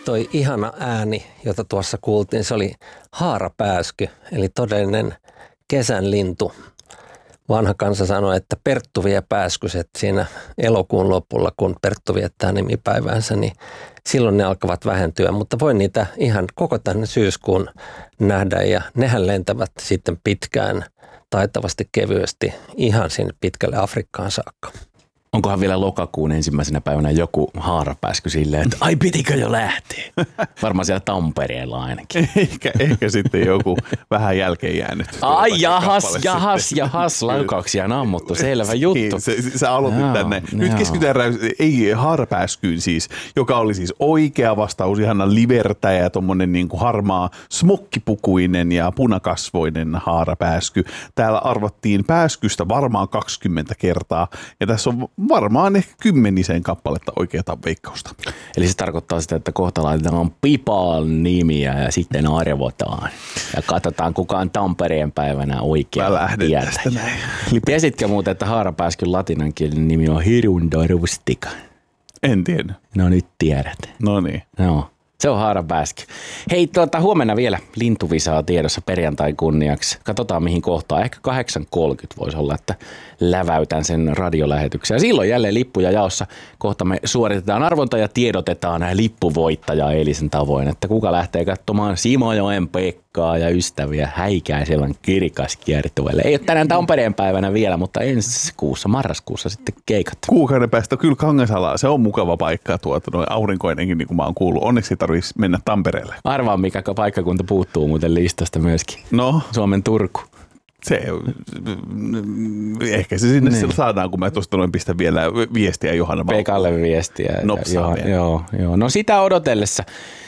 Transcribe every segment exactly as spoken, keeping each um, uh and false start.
toi ihana ääni, jota tuossa kuultiin, se oli haarapääsky, eli todellinen kesän lintu. Vanha kansa sanoi, että Perttu vie pääskyset siinä elokuun lopulla, kun Perttu viettää nimipäivänsä, niin silloin ne alkavat vähentyä, mutta voi niitä ihan koko tänne syyskuun nähdä ja nehän lentävät sitten pitkään, taitavasti, kevyesti, ihan sinne pitkälle Afrikkaan saakka. Onkohan vielä lokakuun ensimmäisenä päivänä joku haarapääsky silleen, että ai pitikö jo lähteä? Varmaan siellä Tampereella ainakin. Ehkä, ehkä sitten joku vähän jälkeen jäänyt. Ai jahas, jahas, sitten. jahas, laukauksia on ammuttu, selvä juttu. Niin, se, sä aloitit joo, tänne. Nyt joo. keskitytään ei haarapääskyyn siis, joka oli siis oikea vastaus, ihana livertäjä, tommonen niin kuin harmaa smokkipukuinen ja punakasvoinen haarapääsky. Täällä arvattiin pääskystä varmaan kaksikymmentä kertaa ja tässä on varmaan ehkä kymmenisen kappaletta oikeata veikkausta. Eli se tarkoittaa sitä, että kohta laitetaan Pipaan nimiä ja sitten arvotaan. Ja katsotaan, kuka on Tampereen päivänä oikea. Mä lähden tästä näin. Tiesitkö muuten, että haarapääskyn latinankielinen nimi on Hirundo rustica? En tiedä. No nyt tiedät. No niin. No. Se on haarapääsky. Hei, tuota, huomenna vielä lintuvisaa tiedossa perjantai kunniaksi. Katsotaan mihin kohtaan. Ehkä kahdeksan kolmekymmentä voisi olla, että läväytän sen radiolähetyksen. Ja silloin jälleen lippuja jaossa. Kohta me suoritetaan arvonta ja tiedotetaan lippuvoittajaa eilisen tavoin. Että kuka lähtee katsomaan Simojoen Pekkaa ja ystäviä häikäisevän kirkaskiertueelle. Ei ole tänään Tampereen päivänä vielä, mutta ensi kuussa, marraskuussa sitten keikat. Kuukauden päästä kyllä Kangasalaa. Se on mukava paikka tuota, noin aurinkoinenkin, niin kuin mä oon kuullut. Onneksi ei tarvitsisi mennä Tampereelle. Arvaa, mikä paikkakunta puuttuu muuten listasta myöskin. No. Suomen Turku. Se, ehkä se sinne niin. saadaan, kun mä tuosta noin pistän vielä viestiä Johanna Valkoon. Pekalle viestiä. Nopsaa joo, joo, joo. No sitä odotellessa.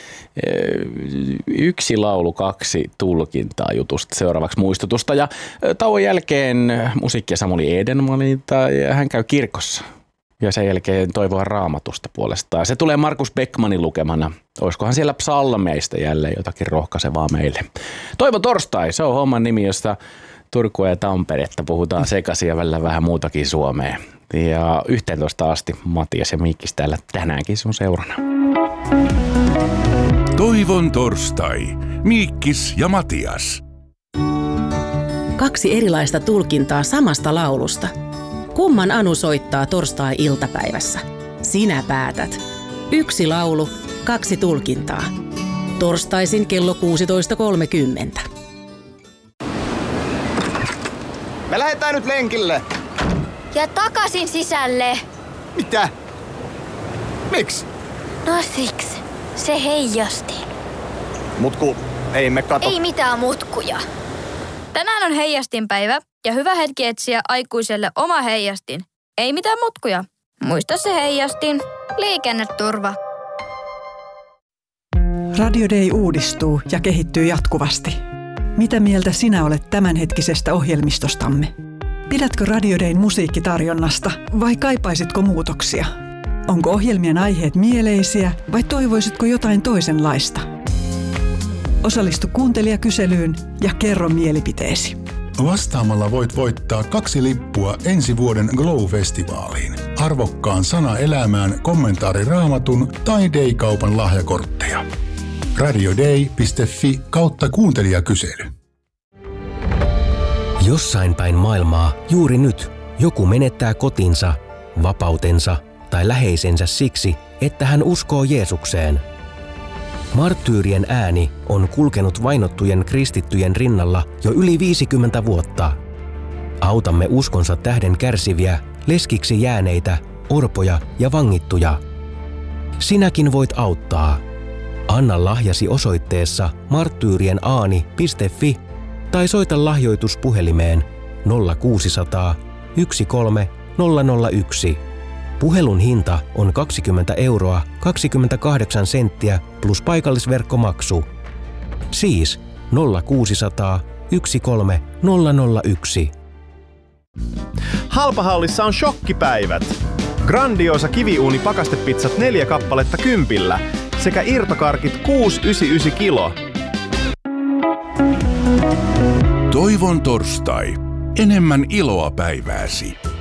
Yksi laulu, kaksi tulkintaa jutusta, seuraavaksi muistutusta. Ja tauon jälkeen musiikkia Samuli Edenmanilta ja hän käy kirkossa. Ja sen jälkeen toivoa Raamatusta puolestaan. Se tulee Markus Beckmanin lukemana. Olisikohan siellä psalmeista jälleen jotakin rohkaisevaa meille. Toivo torstai, se on homman nimi, josta Turkua ja Tamperetta puhutaan sekaisin ja välillä vähän muutakin Suomeen. Ja yhteentoista asti Matias ja Miikkis täällä tänäänkin sun seurana. Toivon torstai. Miikkis ja Matias. Kaksi erilaista tulkintaa samasta laulusta. Kumman Anu soittaa torstai-iltapäivässä? Sinä päätät. Yksi laulu, kaksi tulkintaa. Torstaisin kello kuusitoista kolmekymmentä. Me lähdetään nyt lenkille. Ja takaisin sisälle. Mitä? Miksi? No siksi. Se heijasti. Mutku, ei me kato. Ei mitään mutkuja. Tänään on heijastinpäivä ja hyvä hetki etsiä aikuiselle oma heijastin. Ei mitään mutkuja. Muista se heijastin. Liikenneturva. Radio Day uudistuu ja kehittyy jatkuvasti. Mitä mieltä sinä olet tämänhetkisestä ohjelmistostamme? Pidätkö Radio Dayn musiikkitarjonnasta vai kaipaisitko muutoksia? Onko ohjelmien aiheet mieleisiä vai toivoisitko jotain toisenlaista? Osallistu kuuntelijakyselyyn ja kerro mielipiteesi. Vastaamalla voit voittaa kaksi lippua ensi vuoden Glow-festivaaliin, arvokkaan sana elämään kommentaari Raamatun tai Day-kaupan lahjakortteja. radioday piste fi kautta kuuntelijakysely. Jossain päin maailmaa juuri nyt joku menettää kotinsa, vapautensa tai läheisensä siksi, että hän uskoo Jeesukseen. Marttyyrien ääni on kulkenut vainottujen kristittyjen rinnalla jo yli viisikymmentä vuotta. Autamme uskonsa tähden kärsiviä, leskiksi jääneitä, orpoja ja vangittuja. Sinäkin voit auttaa. Anna lahjasi osoitteessa marttyyrienAani piste fi tai soita lahjoituspuhelimeen nolla kuusisataa yksi kolme nolla nolla yksi. Puhelun hinta on kaksikymmentä euroa kaksikymmentäkahdeksan senttiä plus paikallisverkkomaksu. Siis nolla kuusisataa yksi kolme nolla nolla yksi. Halpahallissa on shokkipäivät. Grandiosa kiviuuni pakastepizzat neljä kappaletta kympillä sekä irtokarkit kuusi pilkku yhdeksänkymmentäyhdeksän kilo. Toivon torstai. Enemmän iloa päivääsi.